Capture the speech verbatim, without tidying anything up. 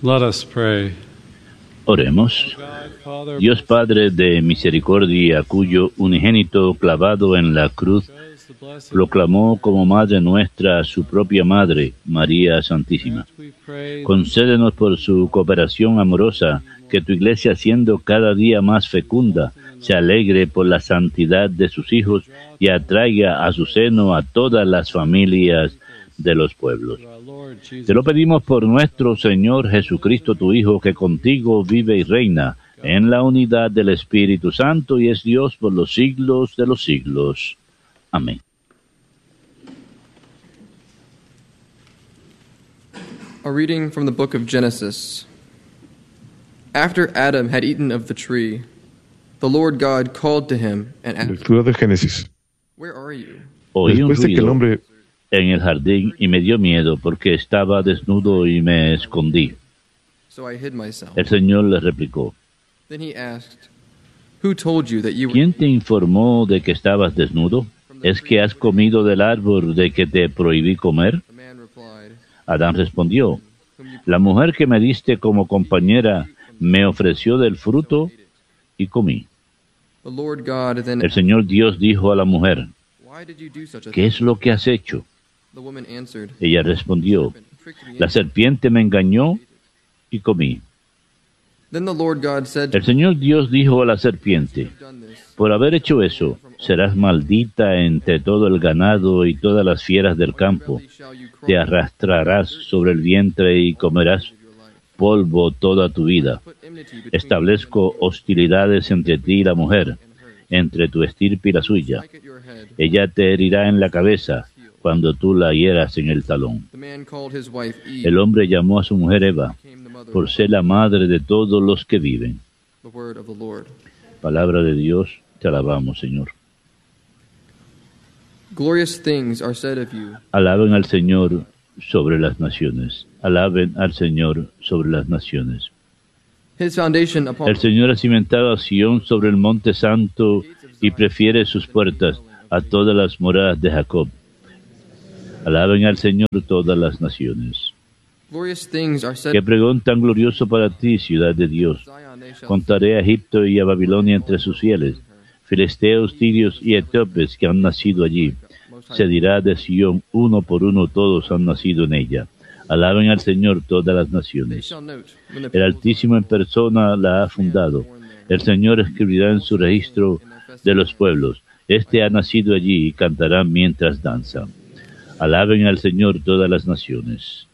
Let us pray. Oremos. Dios Padre de misericordia, cuyo unigénito clavado en la cruz proclamó como Madre nuestra a su propia Madre, María Santísima. Concédenos por su cooperación amorosa que tu Iglesia, siendo cada día más fecunda, se alegre por la santidad de sus hijos y atraiga a su seno a todas las familias de los pueblos. Te lo pedimos por nuestro Señor Jesucristo, tu Hijo, que contigo vive y reina en la unidad del Espíritu Santo y es Dios por los siglos de los siglos. Amén. A reading from the book of Genesis. After Adam had eaten of the tree, the Lord God called to him and asked, Lectura de Génesis. "Where are you?" Oí un Después de que el ruido hombre en el jardín y me dio miedo porque estaba desnudo y me escondí. So I hid myself. El Señor le replicó: Then he asked, "Who told you that you were?" ¿Quién te informó de que estabas desnudo? ¿Es que has comido del árbol de que te prohibí comer? The man replied, Adán respondió: La mujer que me diste como compañera me ofreció del fruto y comí. "The Lord God then El Señor Dios dijo a la mujer: Why did you do such a ¿Qué thing?" es lo que has hecho? The woman answered, Ella respondió: La serpiente me engañó y comí. Then the Lord God said to El Señor Dios dijo a la serpiente: done this, Por haber hecho eso, serás maldita entre todo el ganado y todas las fieras del campo. shall you Te crawl arrastrarás sobre el vientre y comerás polvo toda tu vida. put enmity between Establezco hostilidades entre ti y la mujer, entre tu estirpe y la suya. strike at your head." Ella te herirá en la cabeza cuando tú la hieras en el talón. The man called his wife Eve, El hombre llamó a su mujer Eva, became the mother por of ser la madre de todos los que viven. the word of the Lord. Palabra de Dios, te alabamos, Señor. Glorious things are said of you, Alaben al Señor sobre las naciones. Alaben al Señor sobre las naciones. his foundation upon El Señor ha cimentado a Sión sobre el monte santo y prefiere sus puertas a todas las moradas de Jacob. Alaben al Señor todas las naciones. Glorious things are said Qué pregón tan glorioso para ti, ciudad de Dios. Zion, they shall Contaré a Egipto y a Babilonia entre sus fieles, filisteos, tirios y etíopes que han nacido allí. Se dirá de Sión, uno por uno todos han nacido en ella. Alaben al Señor todas las they naciones. shall note when the El peoples Altísimo en persona la ha fundado. El Señor escribirá en su registro de los pueblos: Este ha nacido allí y cantarán mientras danzan. Alaben al Señor todas las naciones.